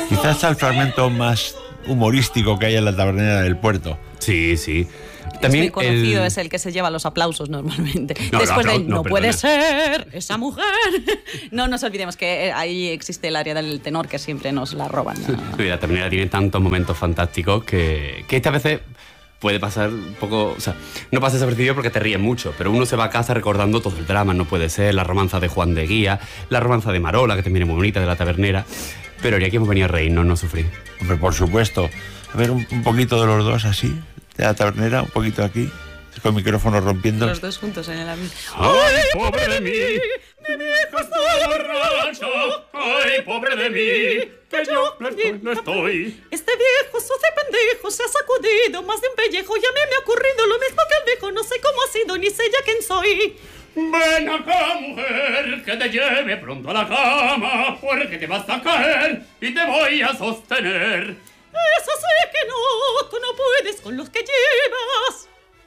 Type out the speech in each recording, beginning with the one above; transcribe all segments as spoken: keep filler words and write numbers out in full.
Quizás está el fragmento más humorístico que hay en la tabernera del puerto. Sí, sí. También es muy conocido, el... es el que se lleva los aplausos normalmente. No, Después no, de, no, no, no puede ser, perdona. esa mujer. No nos olvidemos que ahí existe el área del tenor que siempre nos la roban, ¿no? Sí, la tabernera tiene tantos momentos fantásticos que, que esta veces puede pasar un poco... O sea, no pasa desapercibido porque te ríes mucho, pero uno se va a casa recordando todo el drama, no puede ser, la romanza de Juan de Guía, la romanza de Marola, que también es muy bonita, de la tabernera. Pero ya aquí hemos venido a reírnos, no sufrir. Hombre, por supuesto. A ver, un, un poquito de los dos así, de la tabernera, un poquito aquí, con el micrófono rompiendo. Los dos juntos en el avión. ¡Ay, pobre de mí! ¡Mi viejo está borracho! ¡Ay, pobre de mí! Que yo no estoy. Este viejo suce pendejo se ha sacudido más de un pellejo y a mí me ha ocurrido lo mismo que el viejo. No sé cómo ha sido ni sé ya quién soy. Ven acá, mujer, que te lleve pronto a la cama, porque te vas a caer y te voy a sostener. Eso sé que no, tú no puedes con los que llevas.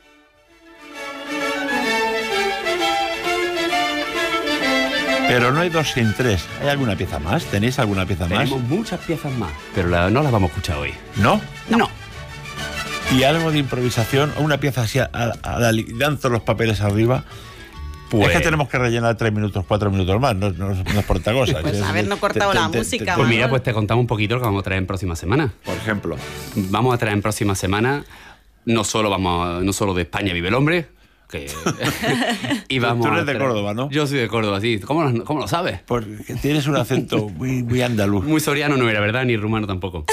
Pero no hay dos sin tres. ¿Hay alguna pieza más? ¿Tenéis alguna pieza más? Tenemos muchas piezas más, pero la, no las vamos a escuchar hoy. ¿No? No. ¿Y algo de improvisación? ¿O una pieza así a, a, a la, lanzo los papeles arriba? Pues, es que tenemos que rellenar tres minutos, cuatro minutos más, no, no, no es por otra cosa. Pues es, habernos cortado te, la te, música. te, te, Pues mira, pues te contamos un poquito lo que vamos a traer en próxima semana. Por ejemplo. Vamos a traer en próxima semana, no solo, vamos a, no solo de España vive el hombre, que y vamos Tú eres a de traer, Córdoba, ¿no? Yo soy de Córdoba, sí. ¿Cómo lo, cómo lo sabes? Porque tienes un acento muy, muy andaluz. Muy soriano no era, ¿verdad? Ni rumano tampoco.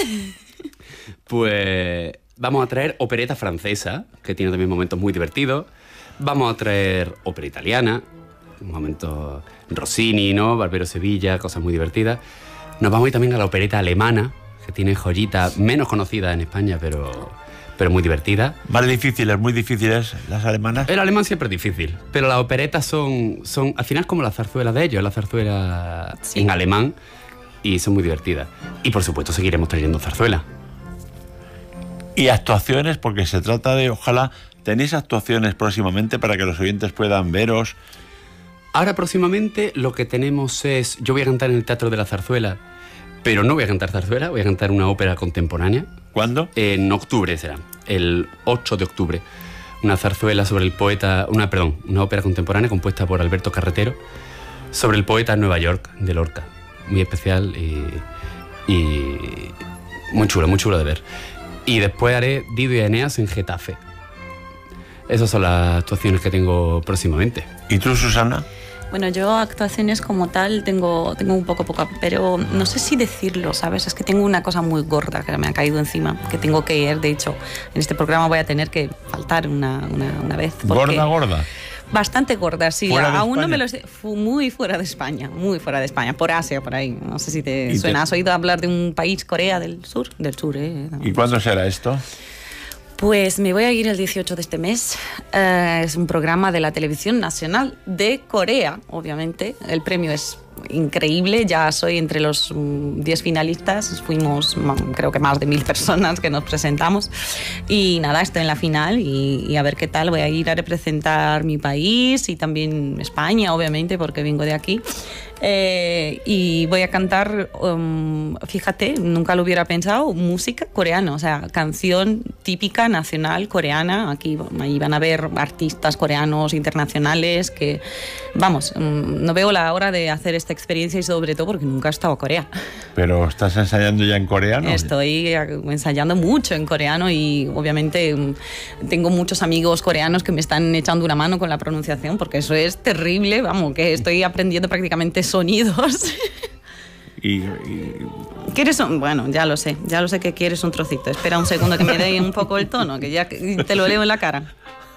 Pues vamos a traer opereta francesa, que tiene también momentos muy divertidos. Vamos a traer ópera italiana, momentos Rossini, ¿no? Barbero Sevilla, cosas muy divertidas. Nos vamos a ir también a la opereta alemana, que tiene joyitas menos conocidas en España, pero, pero muy divertidas. Más difíciles, muy difíciles las alemanas. El alemán siempre es difícil, pero las operetas son, son al final como la zarzuela de ellos, la zarzuela sí. en alemán, y son muy divertidas. Y por supuesto seguiremos trayendo zarzuela. Y actuaciones, porque se trata de, ojalá, tenéis actuaciones próximamente para que los oyentes puedan veros. Ahora próximamente lo que tenemos es, yo voy a cantar en el Teatro de la Zarzuela, pero no voy a cantar zarzuela, voy a cantar una ópera contemporánea. ¿Cuándo? En octubre será, el ocho de octubre. Una zarzuela sobre el poeta, una, perdón, una ópera contemporánea compuesta por Alberto Carretero sobre el poeta Nueva York de Lorca. Muy especial y, y muy chulo, muy chulo de ver. Y después haré Dido y Eneas en Getafe. Esas son las actuaciones que tengo próximamente. ¿Y tú, Susana? Bueno, yo actuaciones como tal tengo, tengo un poco poca, pero no sé si decirlo, ¿sabes? Es que tengo una cosa muy gorda que me ha caído encima, que tengo que ir. De hecho, en este programa voy a tener que faltar una, una, una vez. ¿Gorda, gorda? Bastante gorda, sí. ¿Fuera de Aún España? no me lo sé. Fue muy fuera de España, muy fuera de España. Por Asia, por ahí. No sé si te suena. Te... ¿Has oído hablar de un país, Corea del Sur? Del Sur, ¿eh? No, ¿Y cuándo será esto? Pues me voy a ir el dieciocho de este mes. Uh, es un programa de la Televisión Nacional de Corea, obviamente. El premio es increíble. Ya soy entre los diez finalistas. Fuimos, creo que más de mil personas que nos presentamos. Y nada, estoy en la final y, y a ver qué tal. Voy a ir a representar mi país y también España, obviamente, porque vengo de aquí. Eh, y voy a cantar, um, fíjate, nunca lo hubiera pensado, música coreana, o sea, canción típica nacional coreana. Aquí ahí van a ver artistas coreanos internacionales que, vamos, um, no veo la hora de hacer esta experiencia y sobre todo porque nunca he estado a Corea. ¿Pero estás ensayando ya en coreano? Estoy ensayando mucho en coreano y obviamente um, tengo muchos amigos coreanos que me están echando una mano con la pronunciación porque eso es terrible, vamos, que estoy aprendiendo prácticamente sonidos. Y, y... ¿Quieres un...? Bueno, ya lo sé, ya lo sé que quieres un trocito. Espera un segundo que me dé un poco el tono, que ya te lo leo en la cara.